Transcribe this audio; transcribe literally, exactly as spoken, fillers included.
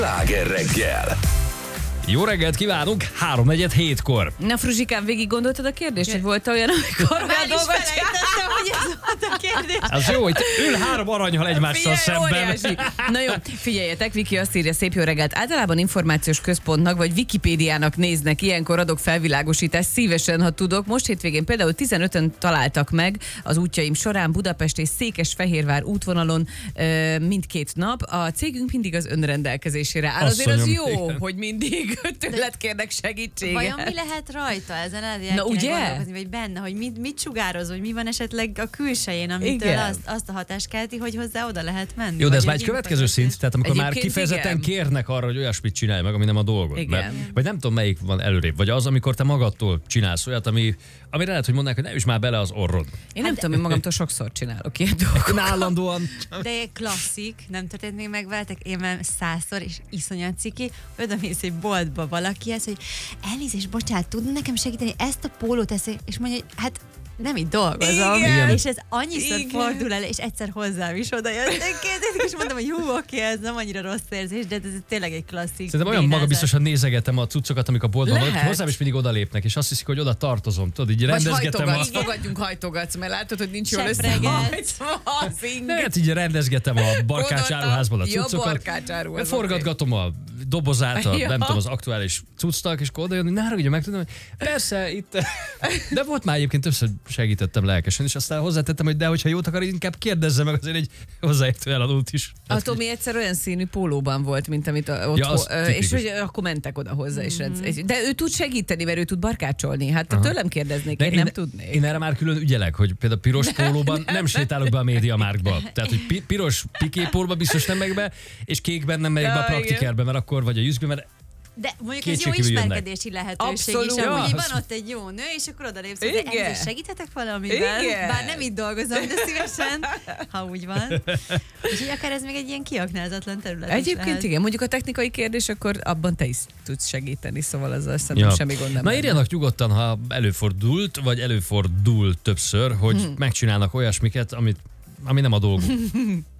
Sláger reggel. Jó reggelt kívánunk, háromnegyed hétkor. Na, Fruzsikám, végig gondoltad a kérdést, hogy volt olyan, amikor olyan dolgot felejtettem, hogy ez volt a kérdés. Az jó, hogy ül három aranyhal egymással Figyelj, szemben. óriási. Na jó, figyeljetek, Viki azt írja, szép jó reggelt. Általában információs központnak vagy Wikipédiának néznek, ilyenkor adok felvilágosítást szívesen, ha tudok. Most hétvégén például tizenöten találtak meg az útjaim során Budapest és Székesfehérvár útvonalon ö, mindkét nap. A cégünk mindig az önrendelkezésére áll. Azért az Asszonyom, jó, igen. hogy mindig tőled kérnek segítséget. Vajon mi lehet rajta ezen el, Na, ugye? gondolkozni, vagy benne, hogy mit, mit sugároz, hogy mi van esetleg a külsején, amitől Igen. azt, azt a hatást kelti, hogy hozzá oda lehet menni. Jó, de ez vagy már egy következő szint, tehát amikor már Egyébként kifejezetten igen. kérnek arra, hogy olyasmit csinálj meg, ami nem a dolgod. Igen. Mert, vagy nem tudom, melyik van előrébb. Vagy az, amikor te magadtól csinálsz olyat, ami, amire lehet, hogy mondják, hogy nem is már bele az orrod. Én nem tudom, én magamtól sokszor csinálok ilyen dolgokat. Állandóan. De klasszik, nem történt még meg veletek, én már százszor, és iszonyat ciki, oda mész egy boltba valakihez, hogy elnézést, bocsánat, tudna nekem segíteni ezt a pólót, ezt, és mondja, hogy hát nem itt dolgozom. Igen. És ez annyiszor Igen. fordul el, és egyszer hozzám is oda jöttek, és mondtam, hogy hú, oké, ez nem annyira rossz érzés, de ez tényleg egy klasszik. Szerintem olyan bénázás. magabiztosan nézegetem a cuccokat, amik a boltban Lehet. vannak, hozzám is mindig odalépnek, és azt hiszik, hogy oda tartozom. Tudod, így Vagy rendezgetem a... hajtogatsz, fogadjunk hajtogatsz, mert látod, hogy nincs jól Sepregetsz. összehajtva az ing. Hát így rendezgetem a barkácsáruházból a Jó cuccokat. barkácsáruház. Forgatgatom a dobozát, a, Ja. nem tudom, az aktuális cuccnak, és akkor oda jön, hogy ne haragudj, meg tudom, hogy persze, itt... De volt már egyébként többször segítettem lelkesen, és aztán hozzátettem, hogy de hogyha jót akar, inkább kérdezze meg azért egy hozzáértő eladót is. A Tomi egyszer olyan színű pólóban volt, mint amit a- ott, Ja, az ö, és tipikus. hogy akkor mentek oda hozzá is. Mm. De ő tud segíteni, mert ő tud barkácsolni. Hát Aha. tőlem kérdeznék, De én, nem tudnék. Én erre már külön ügyelek, hogy például piros pólóban nem sétálok be a MediaMarktba. Tehát, hogy pi- piros piképólóban biztos nem megyek be, és kékben nem megyek be a Ja, igen. praktikerbe, mert akkor vagy a Jüszkbe, mert De mondjuk ez jó Kétségkívül jönnek. ismerkedési lehetőség Abszolút. is, amúgy Ja, van az- ott egy jó nő, és akkor oda lépsz, hogy Igen. elnézést, segíthetek valamivel? Igen. Bár nem itt dolgozom, de szívesen, ha úgy van. Úgyhogy akár ez még egy ilyen kiaknázatlan terület is Egyébként lehet. igen, mondjuk a technikai kérdés, akkor abban te is tudsz segíteni, szóval azzal szerintem Ja. semmi gond nem Na lenne. írjanak nyugodtan, ha előfordult, vagy előfordul többször, hogy Hmm. megcsinálnak olyasmiket, amit, ami nem a dolguk.